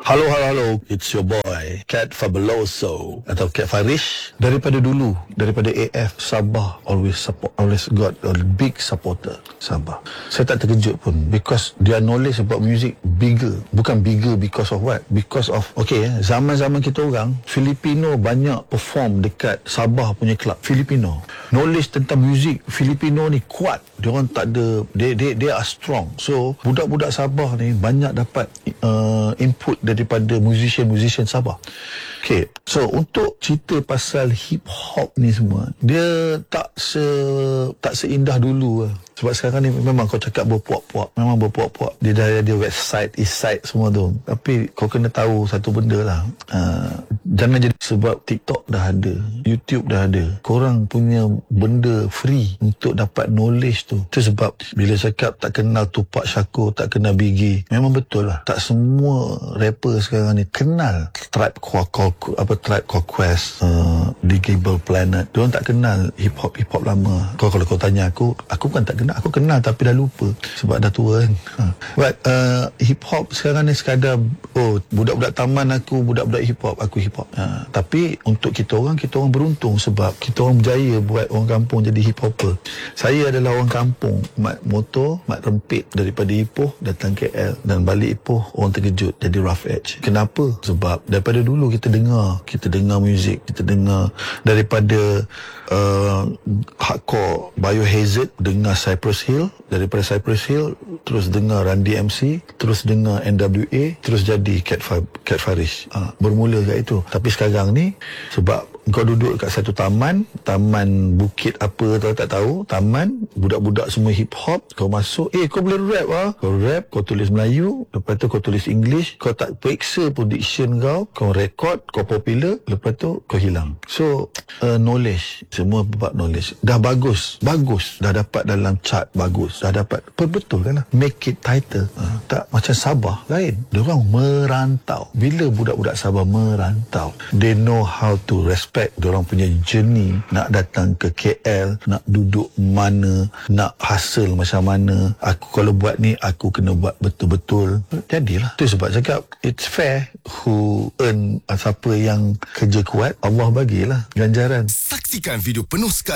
Halo, it's your boy Cat Fabuloso atau Cat Farish. Daripada dulu, daripada AF Sabah always got a big supporter Sabah. Saya tak terkejut pun because their knowledge about music bigger. Bukan bigger because of what? Because of zaman-zaman kita orang Filipino banyak perform dekat Sabah punya club. Filipino knowledge tentang music Filipino ni kuat. Diorang tak ada, they are strong. So budak-budak Sabah ni banyak dapat input daripada musician Sabah. Okay, so untuk cerita pasal hip hop ni semua, dia tak seindah dulu lah. Sebab sekarang ni memang kau cakap berpuak-puak. Dia dah ada website, east side semua tu. Tapi kau kena tahu satu benda lah. Jangan jadi sebab TikTok dah ada, YouTube dah ada. Korang punya benda free untuk dapat knowledge tu. Itu sebab bila cakap tak kenal Tupac Shakur, tak kenal Biggie, memang betul lah. Tak semua rapper sekarang ni kenal Tribe Called Quest, Digable Planet. Diorang tak kenal hip hop lama. Kalau kau tanya aku bukan tak kenal. Aku kenal tapi dah lupa sebab dah tua kan. But hip hop sekarang ni sekadar budak-budak taman aku, budak-budak hip hop aku hip hop. Tapi untuk kita orang beruntung sebab kita orang berjaya buat orang kampung jadi hip hopper. Saya adalah orang kampung, mat motor, mat rempit daripada Ipoh datang KL dan balik Ipoh orang terkejut jadi rough edge. Kenapa? Sebab daripada dulu kita dengar muzik, kita dengar daripada hardcore Biohazard, dengar Cypress Hill, daripada Cypress Hill terus dengar Run DMC, terus dengar NWA, terus jadi Cat Farish. Bermula kat itu. Tapi sekarang ni sebab kau duduk kat satu taman bukit apa tak tahu, taman budak-budak semua hip hop, kau masuk, kau boleh rap lah. Kau rap, kau tulis Melayu, lepas tu kau tulis English, kau tak periksa pun diction kau record, kau popular, lepas tu kau hilang. So knowledge, semua bab knowledge dah bagus, dah dapat dalam chart bagus, dah dapat betul kan lah, make it title. Tak macam Sabah lain, diorang merantau. Bila budak-budak Sabah merantau, they know how to respect diorang punya journey nak datang ke KL, nak duduk mana, nak hustle macam mana. Aku kalau buat ni, aku kena buat betul-betul. Jadilah. Itu sebab cakap it's fair who earn. Siapa yang kerja kuat, Allah bagilah ganjaran. Saksikan video penuh sekali